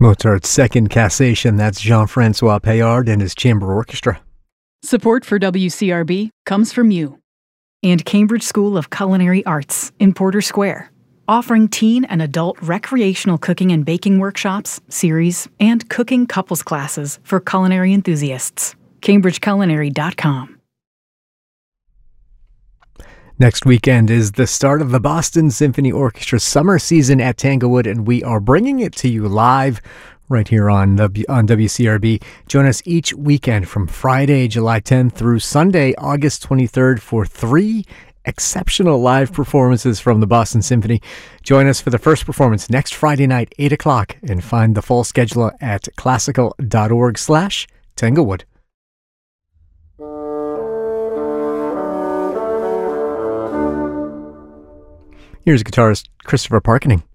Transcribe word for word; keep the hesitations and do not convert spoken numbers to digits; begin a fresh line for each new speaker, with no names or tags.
Mozart's Second Cassation, that's Jean-Francois Payard and his chamber orchestra.
Support for W C R B comes from you and Cambridge School of Culinary Arts in Porter Square, offering teen and adult recreational cooking and baking workshops, series, and cooking couples classes for culinary enthusiasts. cambridge culinary dot com.
Next weekend is the start of the Boston Symphony Orchestra summer season at Tanglewood, and we are bringing it to you live right here on the, on W C R B. Join us each weekend from Friday, July tenth through Sunday, August twenty-third for three exceptional live performances from the Boston Symphony. Join us for the first performance next Friday night, eight o'clock, and find the full schedule at classical.org slash Tanglewood. Here's guitarist Christopher Parkening.